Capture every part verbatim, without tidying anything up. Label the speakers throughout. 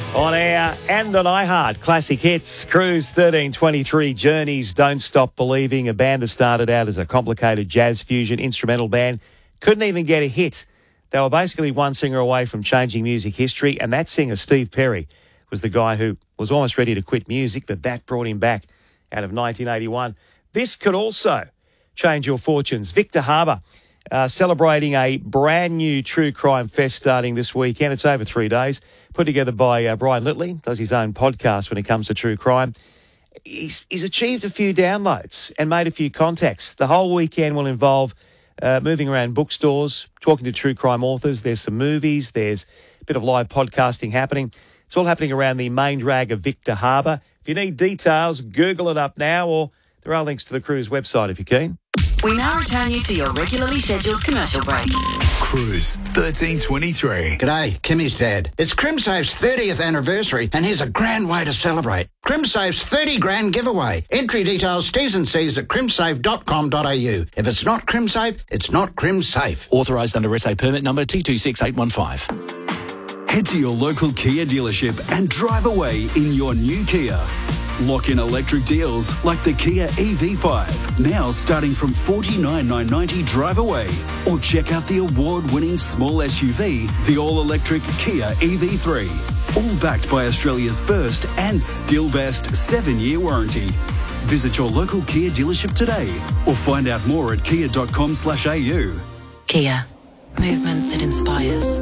Speaker 1: On air and on iHeart, classic hits. Cruise thirteen twenty-three Journeys, Don't Stop Believing, a band that started out as a complicated jazz fusion instrumental band. Couldn't even get a hit. They were basically one singer away from changing music history, and that singer, Steve Perry, was the guy who was almost ready to quit music, but that brought him back out of nineteen eighty-one. This could also change your fortunes. Victor Harbor uh, celebrating a brand new True Crime Fest starting this weekend. It's over three days. Put together by uh, Brian Litley, does his own podcast when it comes to true crime. He's, he's achieved a few downloads and made a few contacts. The whole weekend will involve uh, moving around bookstores, talking to true crime authors. There's some movies. There's a bit of live podcasting happening. It's all happening around the main drag of Victor Harbor. If you need details, Google it up now, or there are links to the cruise website if you're keen.
Speaker 2: We now return you to your regularly scheduled commercial break.
Speaker 3: Cruise thirteen twenty-three.
Speaker 4: G'day, Kimmy's dad. It's CrimSafe's thirtieth anniversary, and here's a grand way to celebrate. CrimSafe's thirty grand giveaway. Entry details, T's and C's at crimsafe dot com dot a u. If it's not CrimSafe, it's not CrimSafe.
Speaker 5: Authorised under S A permit number T two six eight one five.
Speaker 3: Head to your local Kia dealership and drive away in your new Kia. Lock in electric deals like the Kia E V five, now starting from forty-nine thousand nine hundred ninety drive away. Or check out the award-winning small S U V, the all-electric Kia E V three. All backed by Australia's first and still best seven-year warranty. Visit your local Kia dealership today or find out more at kia dot com slash a u.
Speaker 2: Kia. Movement that inspires.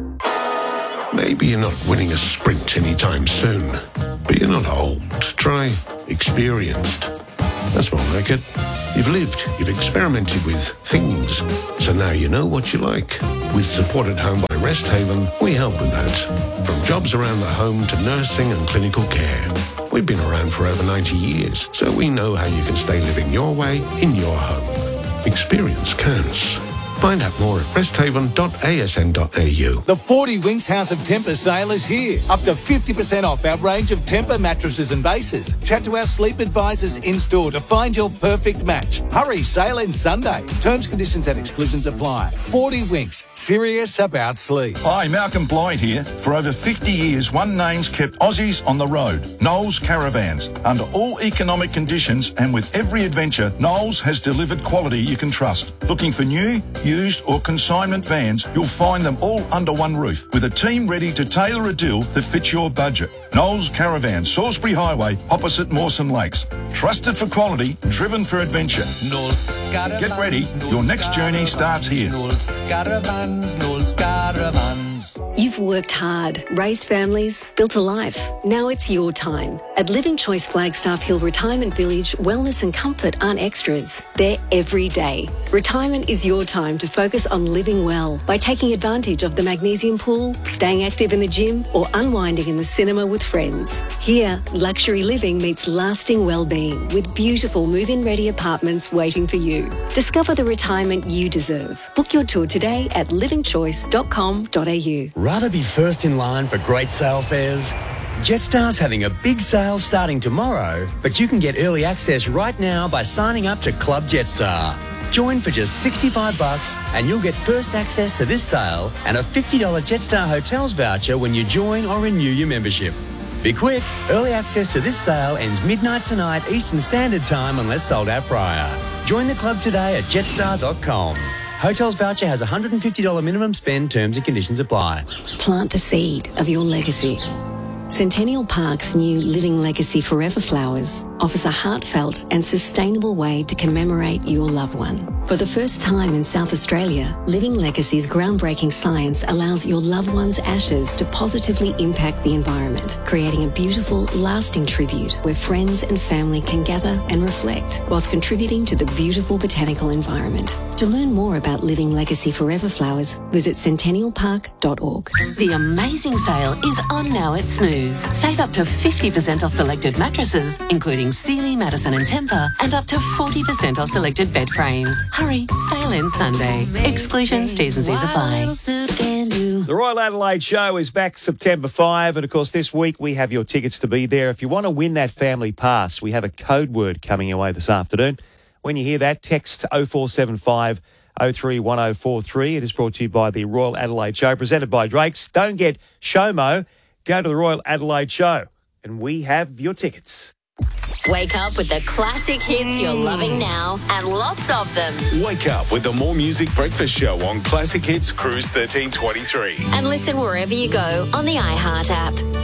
Speaker 6: Maybe you're not winning a sprint anytime soon, but you're not old. Try experienced. That's more like it. You've lived, you've experimented with things, so now you know what you like. With support at home by Rest Haven, we help with that. From jobs around the home to nursing and clinical care. We've been around for over ninety years, so we know how you can stay living your way in your home. Experience counts. Find out more at rest haven dot a s n dot a u.
Speaker 7: The forty Winks House of Temper sale is here. Up to fifty percent off our range of Temper mattresses and bases. Chat to our sleep advisors in-store to find your perfect match. Hurry, sale ends Sunday. Terms, conditions and exclusions apply. forty Winks, serious about sleep.
Speaker 8: Hi, Malcolm Blyde here. For over fifty years, One Name's kept Aussies on the road. Knowles Caravans. Under all economic conditions and with every adventure, Knowles has delivered quality you can trust. Looking for new, used or consignment vans, you'll find them all under one roof with a team ready to tailor a deal that fits your budget. Knowles Caravan, Salisbury Highway, opposite Mawson Lakes. Trusted for quality, driven for adventure.
Speaker 9: Knowles Caravans.
Speaker 8: Get ready, your next journey starts here.
Speaker 9: Knowles Caravans, Knowles Caravans.
Speaker 10: You've worked hard, raised families, built a life. Now it's your time. At Living Choice Flagstaff Hill Retirement Village, wellness and comfort aren't extras. They're every day. Retirement is your time to focus on living well by taking advantage of the magnesium pool, staying active in the gym, or unwinding in the cinema with friends. Here, luxury living meets lasting well-being with beautiful move-in ready apartments waiting for you. Discover the retirement you deserve. Book your tour today at living choice dot com dot a u.
Speaker 11: Rather be first in line for great sale fares? Jetstar's having a big sale starting tomorrow, but you can get early access right now by signing up to Club Jetstar. Join for just sixty-five bucks and you'll get first access to this sale and a fifty dollars Jetstar Hotels voucher when you join or renew your membership. Be quick, early access to this sale ends midnight tonight Eastern Standard Time unless sold out prior. Join the club today at jetstar dot com. Hotels voucher has a one hundred fifty dollars minimum spend, terms and conditions apply.
Speaker 10: Plant the seed of your legacy. Centennial Park's new Living Legacy Forever Flowers offers a heartfelt and sustainable way to commemorate your loved one. For the first time in South Australia, Living Legacy's groundbreaking science allows your loved one's ashes to positively impact the environment, creating a beautiful, lasting tribute where friends and family can gather and reflect whilst contributing to the beautiful botanical environment. To learn more about Living Legacy Forever Flowers, visit centennial park dot org.
Speaker 2: The amazing sale is on now at Snooze. Save up to fifty percent off selected mattresses, including Sealy, Madison and Tempur, and up to forty percent off selected bed frames. Hurry, sale ends Sunday. Exclusions, T's and C's apply.
Speaker 1: The Royal Adelaide Show is back September fifth, and of course this week we have your tickets to be there. If you want to win that family pass, we have a code word coming your way this afternoon. When you hear that, text oh four seven five oh three one oh four three. It is brought to you by the Royal Adelaide Show, presented by Drake's. Don't get SHOMO. Go to the Royal Adelaide Show and we have your tickets.
Speaker 12: Wake up with the classic hits you're loving now and lots of them.
Speaker 13: Wake up with the More Music Breakfast Show on Classic Hits Cruise thirteen twenty-three.
Speaker 12: And listen wherever you go on the iHeart app.